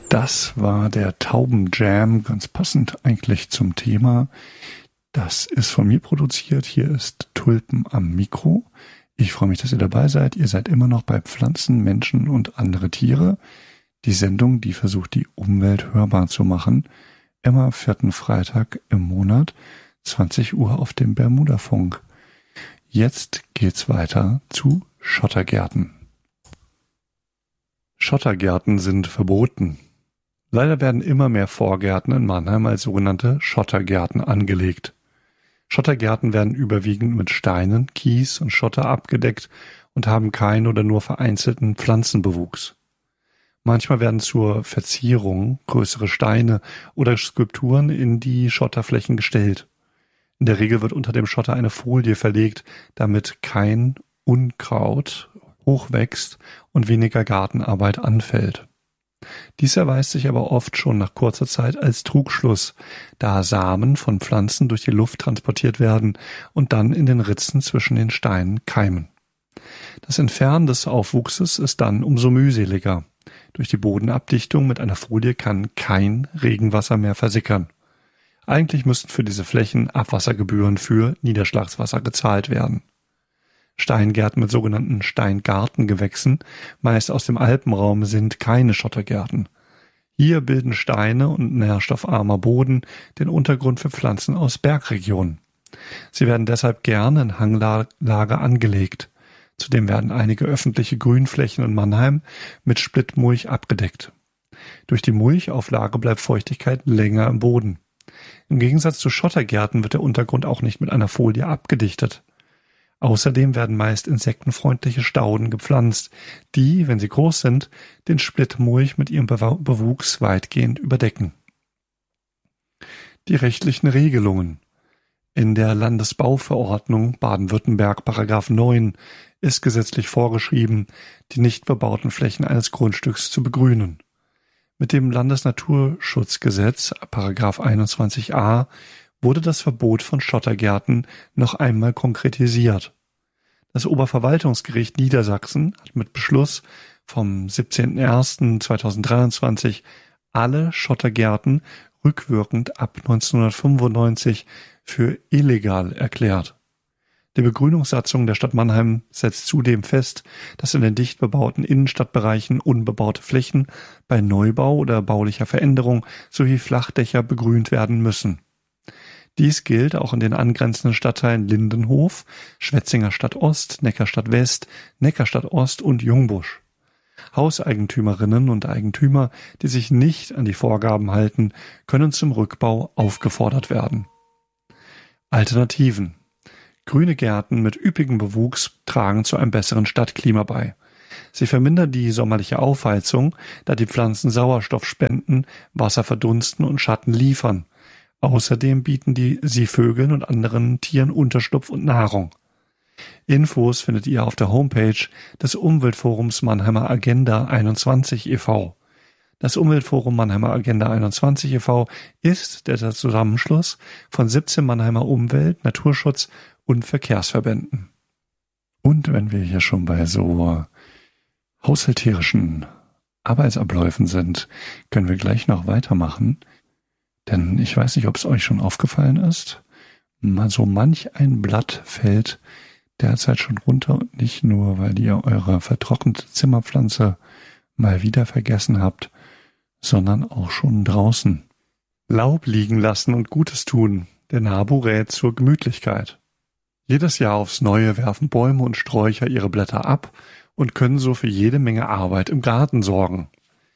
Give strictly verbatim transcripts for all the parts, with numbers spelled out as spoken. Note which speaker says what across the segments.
Speaker 1: Das war der Taubenjam, ganz passend eigentlich zum Thema. Das ist von mir produziert. Hier ist Tulpen am Mikro. Ich freue mich, dass ihr dabei seid. Ihr seid immer noch bei Pflanzen, Menschen und andere Tiere. Die Sendung, die versucht, die Umwelt hörbar zu machen. Immer vierten Freitag im Monat, zwanzig Uhr auf dem Bermudafunk. Jetzt geht's weiter zu Schottergärten. Schottergärten sind verboten. Leider werden immer mehr Vorgärten in Mannheim als sogenannte Schottergärten angelegt. Schottergärten werden überwiegend mit Steinen, Kies und Schotter abgedeckt und haben keinen oder nur vereinzelten Pflanzenbewuchs. Manchmal werden zur Verzierung größere Steine oder Skulpturen in die Schotterflächen gestellt. In der Regel wird unter dem Schotter eine Folie verlegt, damit kein Unkraut hochwächst und weniger Gartenarbeit anfällt. Dies erweist sich aber oft schon nach kurzer Zeit als Trugschluss, da Samen von Pflanzen durch die Luft transportiert werden und dann in den Ritzen zwischen den Steinen keimen. Das Entfernen des Aufwuchses ist dann umso mühseliger. Durch die Bodenabdichtung mit einer Folie kann kein Regenwasser mehr versickern. Eigentlich müssten für diese Flächen Abwassergebühren für Niederschlagswasser gezahlt werden. Steingärten mit sogenannten Steingartengewächsen, meist aus dem Alpenraum, sind keine Schottergärten. Hier bilden Steine und nährstoffarmer Boden den Untergrund für Pflanzen aus Bergregionen. Sie werden deshalb gerne in Hanglage angelegt. Zudem werden einige öffentliche Grünflächen in Mannheim mit Splittmulch abgedeckt. Durch die Mulchauflage bleibt Feuchtigkeit länger im Boden. Im Gegensatz zu Schottergärten wird der Untergrund auch nicht mit einer Folie abgedichtet. Außerdem werden meist insektenfreundliche Stauden gepflanzt, die, wenn sie groß sind, den Splittmulch mit ihrem Bewuchs weitgehend überdecken. Die rechtlichen Regelungen. In der Landesbauverordnung Baden-Württemberg Paragraph neun ist gesetzlich vorgeschrieben, die nicht bebauten Flächen eines Grundstücks zu begrünen. Mit dem Landesnaturschutzgesetz Paragraph einundzwanzig a wurde das Verbot von Schottergärten noch einmal konkretisiert. Das Oberverwaltungsgericht Niedersachsen hat mit Beschluss vom siebzehnten ersten zweitausenddreiundzwanzig alle Schottergärten rückwirkend ab neunzehnhundertfünfundneunzig für illegal erklärt. Die Begrünungssatzung der Stadt Mannheim setzt zudem fest, dass in den dicht bebauten Innenstadtbereichen unbebaute Flächen bei Neubau oder baulicher Veränderung sowie Flachdächer begrünt werden müssen. Dies gilt auch in den angrenzenden Stadtteilen Lindenhof, Schwetzinger Stadt-Ost, Neckarstadt-West, Neckarstadt-Ost und Jungbusch. Hauseigentümerinnen und Eigentümer, die sich nicht an die Vorgaben halten, können zum Rückbau aufgefordert werden. Alternativen. Grüne Gärten mit üppigem Bewuchs tragen zu einem besseren Stadtklima bei. Sie vermindern die sommerliche Aufheizung, da die Pflanzen Sauerstoff spenden, Wasser verdunsten und Schatten liefern. Außerdem bieten die sie Vögeln und anderen Tieren Unterschlupf und Nahrung. Infos findet ihr auf der Homepage des Umweltforums Mannheimer Agenda einundzwanzig e V Das Umweltforum Mannheimer Agenda einundzwanzig e V ist der Zusammenschluss von siebzehn Mannheimer Umwelt-, Naturschutz- und Verkehrsverbänden. Und wenn wir hier schon bei so haushalterischen Arbeitsabläufen sind, können wir gleich noch weitermachen. Denn ich weiß nicht, ob es euch schon aufgefallen ist, mal so manch ein Blatt fällt derzeit schon runter und nicht nur, weil ihr eure vertrocknete Zimmerpflanze mal wieder vergessen habt, sondern auch schon draußen. Laub liegen lassen und Gutes tun, der NABU rät zur Gemütlichkeit. Jedes Jahr aufs Neue werfen Bäume und Sträucher ihre Blätter ab und können so für jede Menge Arbeit im Garten sorgen.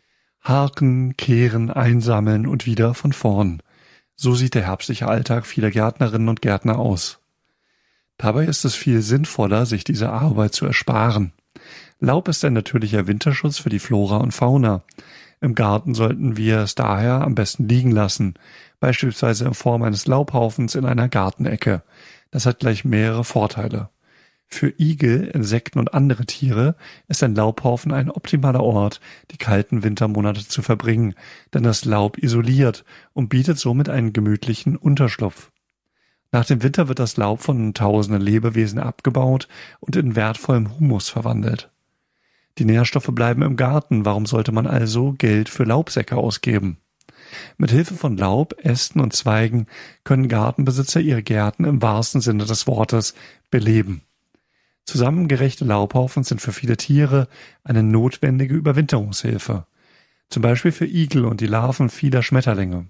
Speaker 1: Harken, kehren, einsammeln und wieder von vorn. So sieht der herbstliche Alltag vieler Gärtnerinnen und Gärtner aus. Dabei ist es viel sinnvoller, sich diese Arbeit zu ersparen. Laub ist ein natürlicher Winterschutz für die Flora und Fauna. Im Garten sollten wir es daher am besten liegen lassen, beispielsweise in Form eines Laubhaufens in einer Gartenecke. Das hat gleich mehrere Vorteile. Für Igel, Insekten und andere Tiere ist ein Laubhaufen ein optimaler Ort, die kalten Wintermonate zu verbringen, denn das Laub isoliert und bietet somit einen gemütlichen Unterschlupf. Nach dem Winter wird das Laub von tausenden Lebewesen abgebaut und in wertvollem Humus verwandelt. Die Nährstoffe bleiben im Garten, warum sollte man also Geld für Laubsäcke ausgeben? Mit Hilfe von Laub, Ästen und Zweigen können Gartenbesitzer ihre Gärten im wahrsten Sinne des Wortes beleben. Zusammengerechte Laubhaufen sind für viele Tiere eine notwendige Überwinterungshilfe, zum Beispiel für Igel und die Larven vieler Schmetterlinge.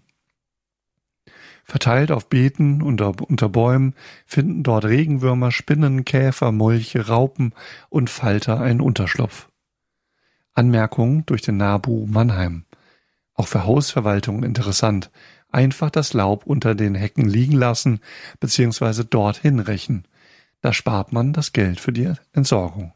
Speaker 1: Verteilt auf Beeten und unter Bäumen finden dort Regenwürmer, Spinnen, Käfer, Molche, Raupen und Falter einen Unterschlupf. Anmerkung durch den NABU Mannheim. Auch für Hausverwaltungen interessant. Einfach das Laub unter den Hecken liegen lassen bzw. dorthin rächen. Da spart man das Geld für die Entsorgung.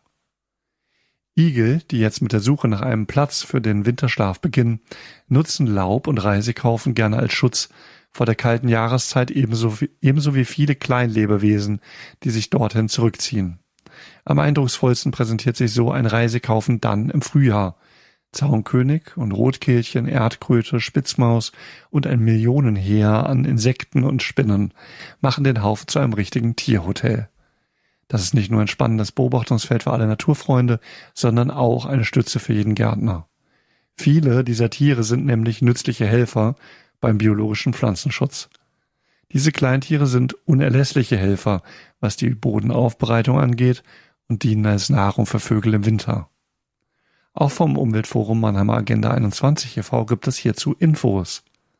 Speaker 1: Igel, die jetzt mit der Suche nach einem Platz für den Winterschlaf beginnen, nutzen Laub und Reisekaufen gerne als Schutz vor der kalten Jahreszeit, ebenso wie, ebenso wie viele Kleinlebewesen, die sich dorthin zurückziehen. Am eindrucksvollsten präsentiert sich so ein Reisekaufen dann im Frühjahr. Zaunkönig und Rotkehlchen, Erdkröte, Spitzmaus und ein Millionenheer an Insekten und Spinnen machen den Haufen zu einem richtigen Tierhotel. Das ist nicht nur ein spannendes Beobachtungsfeld für alle Naturfreunde, sondern auch eine Stütze für jeden Gärtner. Viele dieser Tiere sind nämlich nützliche Helfer beim biologischen Pflanzenschutz. Diese Kleintiere sind unerlässliche Helfer, was die Bodenaufbereitung angeht, und dienen als Nahrung für Vögel im Winter. Auch vom Umweltforum Mannheimer Agenda einundzwanzig e V gibt es hierzu Infos.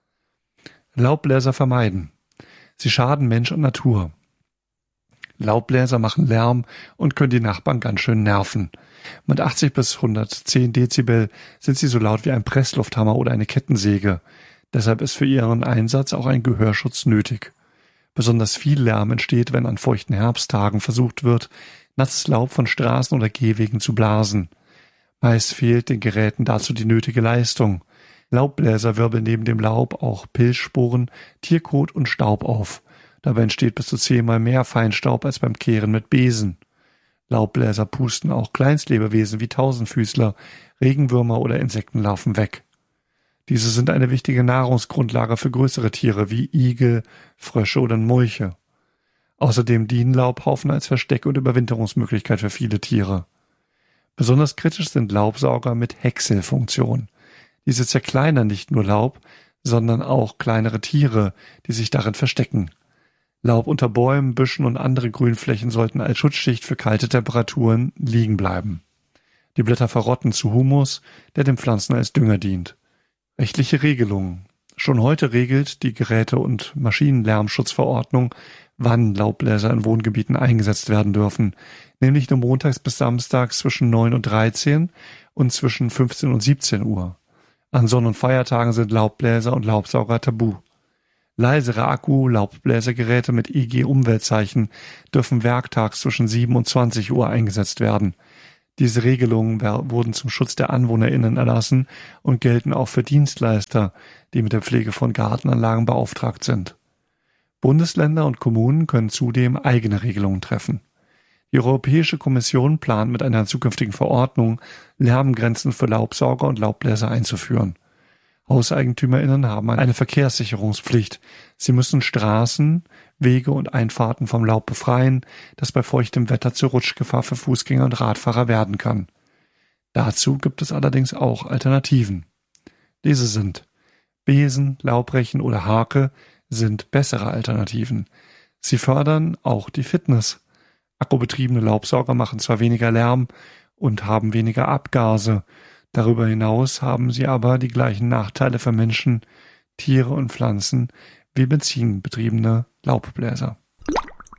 Speaker 1: Laubbläser vermeiden. Sie schaden Mensch und Natur. Laubbläser machen Lärm und können die Nachbarn ganz schön nerven. Mit achtzig bis hundertzehn Dezibel sind sie so laut wie ein Presslufthammer oder eine Kettensäge. Deshalb ist für ihren Einsatz auch ein Gehörschutz nötig. Besonders viel Lärm entsteht, wenn an feuchten Herbsttagen versucht wird, nasses Laub von Straßen oder Gehwegen zu blasen. Meist fehlt den Geräten dazu die nötige Leistung. Laubbläser wirbeln neben dem Laub auch Pilzsporen, Tierkot und Staub auf. Dabei entsteht bis zu zehnmal mehr Feinstaub als beim Kehren mit Besen. Laubbläser pusten auch Kleinstlebewesen wie Tausendfüßler, Regenwürmer oder Insektenlarven weg. Diese sind eine wichtige Nahrungsgrundlage für größere Tiere wie Igel, Frösche oder Molche. Außerdem dienen Laubhaufen als Versteck- und Überwinterungsmöglichkeit für viele Tiere. Besonders kritisch sind Laubsauger mit Häckselfunktion. Diese zerkleinern nicht nur Laub, sondern auch kleinere Tiere, die sich darin verstecken. Laub unter Bäumen, Büschen und andere Grünflächen sollten als Schutzschicht für kalte Temperaturen liegen bleiben. Die Blätter verrotten zu Humus, der den Pflanzen als Dünger dient. Rechtliche Regelungen. Schon heute regelt die Geräte- und Maschinenlärmschutzverordnung, wann Laubbläser in Wohngebieten eingesetzt werden dürfen, nämlich nur montags bis samstags zwischen neun und dreizehn und zwischen fünfzehn und siebzehn Uhr. An Sonn- und Feiertagen sind Laubbläser und Laubsauger tabu. Leisere Akku-Laubbläsergeräte mit E G-Umweltzeichen dürfen werktags zwischen sieben und zwanzig Uhr eingesetzt werden. Diese Regelungen wurden zum Schutz der AnwohnerInnen erlassen und gelten auch für Dienstleister, die mit der Pflege von Gartenanlagen beauftragt sind. Bundesländer und Kommunen können zudem eigene Regelungen treffen. Die Europäische Kommission plant mit einer zukünftigen Verordnung, Lärmgrenzen für Laubsauger und Laubbläser einzuführen. HauseigentümerInnen haben eine Verkehrssicherungspflicht. Sie müssen Straßen, Wege und Einfahrten vom Laub befreien, das bei feuchtem Wetter zur Rutschgefahr für Fußgänger und Radfahrer werden kann. Dazu gibt es allerdings auch Alternativen. Diese sind Besen, Laubrechen oder Hake sind bessere Alternativen. Sie fördern auch die Fitness. Akkubetriebene Laubsauger machen zwar weniger Lärm und haben weniger Abgase. Darüber hinaus haben sie aber die gleichen Nachteile für Menschen, Tiere und Pflanzen wie benzinbetriebene Laubbläser.